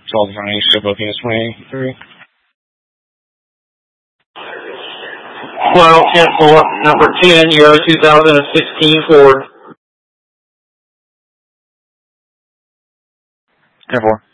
Charles County, ship booking is 23. Well, cancel number 10, Euro 2016 Ford. 10-4.